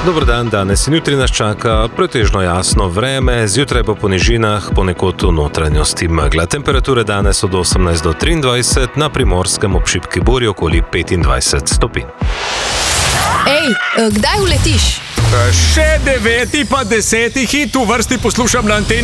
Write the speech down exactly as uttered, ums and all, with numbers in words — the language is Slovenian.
Dober dan, danes in jutri nas čaka pretežno jasno vreme, zjutraj bo po nižinah ponekod v notranjosti megla. Temperature danes od osemnajst do triindvajset, na Primorskem ob šibki burji okoli petindvajset stopinj. Ej, kdaj uletiš? Še deveti pa deseti hit v vrsti poslušam na anteni.